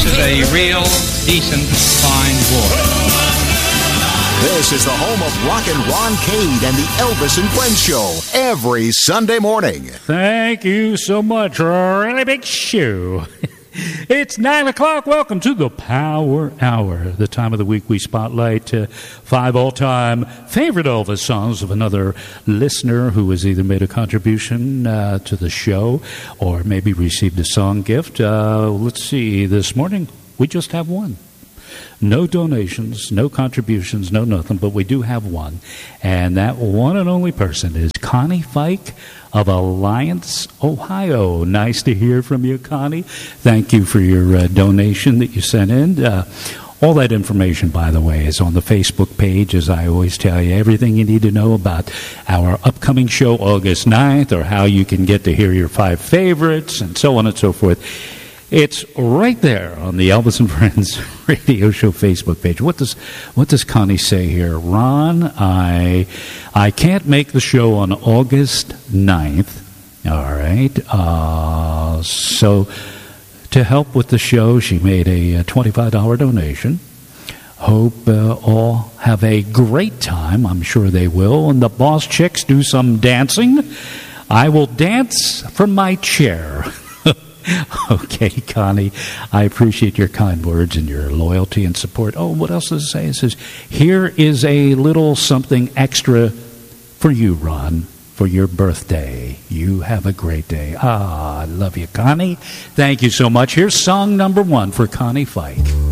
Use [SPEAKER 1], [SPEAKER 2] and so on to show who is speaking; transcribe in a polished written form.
[SPEAKER 1] This is a real, decent, fine boy.
[SPEAKER 2] This is the home of Rockin' Ron Cade and the Elvis and Friends Show every Sunday morning.
[SPEAKER 3] Thank you so much, really big shoe. It's 9 o'clock. Welcome to the Power Hour, the time of the week we spotlight 5 all-time favorite Elvis songs of another listener who has either made a contribution to the show or maybe received a song gift. Let's see, this morning we just have one. No donations, no contributions, no nothing, but we do have one. And that one and only person is Connie Fike of Alliance, Ohio. Nice to hear from you, Connie. Thank you for your donation that you sent in. All that information, by the way, is on the Facebook page, as I always tell you. Everything you need to know about our upcoming show, August 9th, or how you can get to hear your 5 favorites, and so on and so forth. It's right there on the Elvis and Friends Radio Show Facebook page. What does Connie say here? Ron, I can't make the show on August 9th. All right. So to help with the show, she made a $25 donation. Hope all have a great time. I'm sure they will. And the Boss Chicks do some dancing. I will dance from my chair. Okay, Connie, I appreciate your kind words and your loyalty and support. Oh, what else does it say? It says, here is a little something extra for you, Ron, for your birthday. You have a great day. I love you, Connie. Thank you so much. Here's song number 1 for Connie Fike.